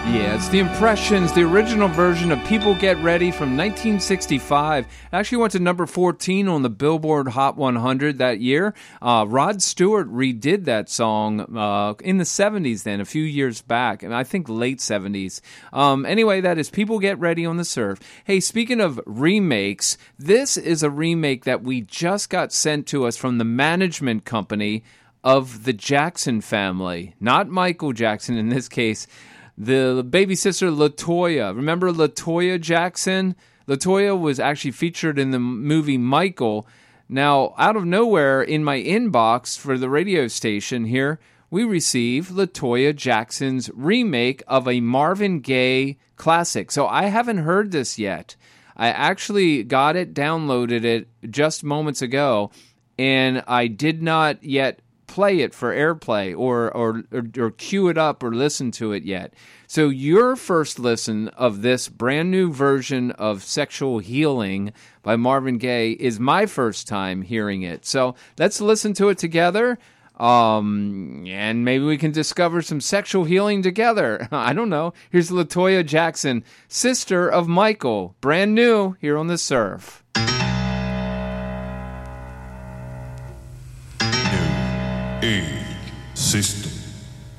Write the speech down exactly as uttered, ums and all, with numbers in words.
Yeah, it's the Impressions, the original version of People Get Ready from nineteen sixty-five. It actually went to number fourteen on the Billboard Hot one hundred that year. Uh, Rod Stewart redid that song uh, in the seventies then, a few years back, and I think late seventies. Um, anyway, that is People Get Ready on the Surf. Hey, speaking of remakes, this is a remake that we just got sent to us from the management company of the Jackson family. Not Michael Jackson in this case. The baby sister, LaToya. Remember LaToya Jackson? LaToya was actually featured in the movie Michael. Now, out of nowhere, in my inbox for the radio station here, we receive LaToya Jackson's remake of a Marvin Gaye classic. So I haven't heard this yet. I actually got it, downloaded it just moments ago, and I did not yet play it for airplay or, or or or cue it up or listen to it yet. So your first listen of this brand new version of Sexual Healing by Marvin Gaye is my first time hearing it. So let's listen to it together, um, and maybe we can discover some sexual healing together. I don't know. Here's LaToya Jackson, sister of Michael, brand new here on The Surf. Age system.